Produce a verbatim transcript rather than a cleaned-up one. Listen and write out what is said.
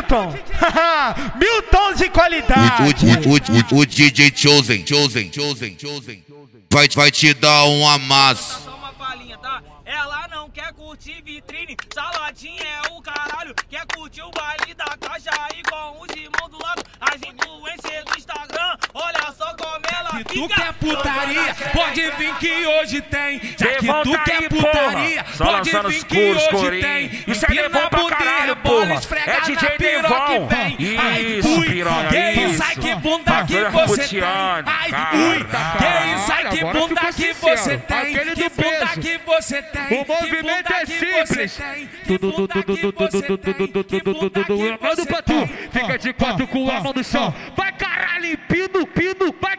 Milton. Milton de qualidade. O, o, o, o, o D J Chosen, Chosen, Chosen, Chosen vai, vai te dar um amasso. Só uma palhinha, tá? Ela não quer curtir vitrine, saladinha é o caralho. Quer curtir o baile da caixa aí com os irmãos do lado. As influências do Instagram, olha só como ela Se fica. tu quer putaria, pode vir que hoje tem. Já que Levanta tu quer aí, putaria, porra. Só pode lançando vir os que coros, hoje corinho. tem. Isso é Devon pra caralho, porra. É D J Devon. Isso, piranha, que isso. isso, ai que bunda que Bagulho você tem. Ramutiano, Ai, cara. ui, que isso, ai que Agora bunda ficou que sincero. você tem. Aquele Que do bunda peso. que você tem. O movimento é simples. Manda pra tu. Fica de quatro com a mão no chão. Vai caralho, pino, pino, vai